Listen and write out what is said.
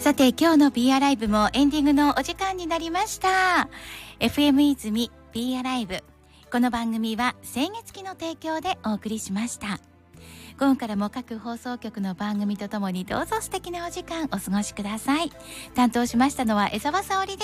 さて今日の Be Alive もエンディングのお時間になりました。 FM 泉 Be Alive、 この番組は清月期の提供でお送りしました。午後からも各放送局の番組とともにどうぞ素敵なお時間お過ごしください。担当しましたのは江澤沙織です。